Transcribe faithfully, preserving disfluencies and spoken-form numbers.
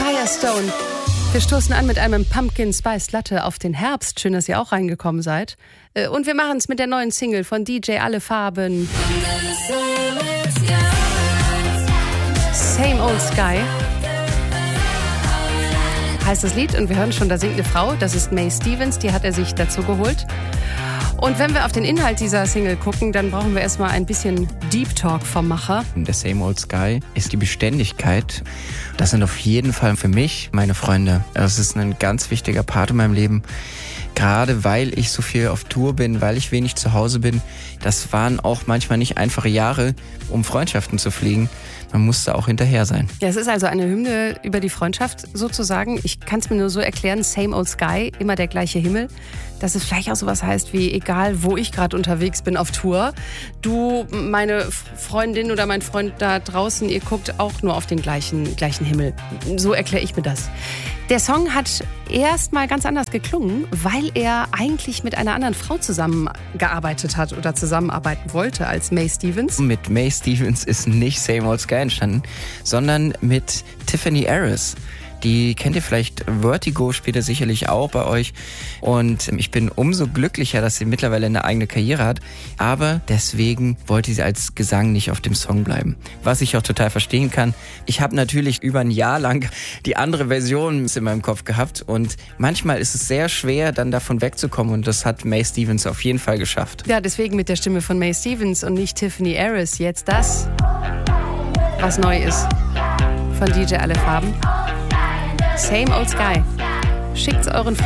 Firestone. Wir stoßen an mit einem Pumpkin Spice Latte auf den Herbst. Schön, dass ihr auch reingekommen seid. Und wir machen es mit der neuen Single von D J Alle Farben. Same Old Sky heißt das Lied. Und wir hören schon, da singt eine Frau. Das ist Mae Stevens, die hat er sich dazu geholt. Und wenn wir auf den Inhalt dieser Single gucken, dann brauchen wir erstmal ein bisschen Deep Talk vom Macher. Der Same Old Sky ist die Beständigkeit. Das sind auf jeden Fall für mich meine Freunde. Das ist ein ganz wichtiger Part in meinem Leben. Gerade weil ich so viel auf Tour bin, weil ich wenig zu Hause bin. Das waren auch manchmal nicht einfache Jahre, um Freundschaften zu pflegen. Man musste auch hinterher sein. Ja, es ist also eine Hymne über die Freundschaft sozusagen. Ich kann es mir nur so erklären, Same Old Sky, immer der gleiche Himmel. Dass es vielleicht auch sowas heißt wie, egal wo ich gerade unterwegs bin auf Tour, du, meine Freundin oder mein Freund da draußen, ihr guckt auch nur auf den gleichen, gleichen Himmel. So erkläre ich mir das. Der Song hat erst mal ganz anders geklungen, weil er eigentlich mit einer anderen Frau zusammengearbeitet hat oder zusammenarbeiten wollte als Mae Stevens. Mit Mae Stevens ist nicht Same Old Sky entstanden, sondern mit Tiffany Harris. Die kennt ihr vielleicht, Vertigo spielt er sicherlich auch bei euch. Und ich bin umso glücklicher, dass sie mittlerweile eine eigene Karriere hat. Aber deswegen wollte sie als Gesang nicht auf dem Song bleiben. Was ich auch total verstehen kann. Ich habe natürlich über ein Jahr lang die andere Version in meinem Kopf gehabt. Und manchmal ist es sehr schwer, dann davon wegzukommen. Und das hat Mae Stevens auf jeden Fall geschafft. Ja, deswegen mit der Stimme von Mae Stevens und nicht Tiffany Harris. Jetzt das, was neu ist von D J Alle Farben. Same Old Sky. Schickt's euren Freunden.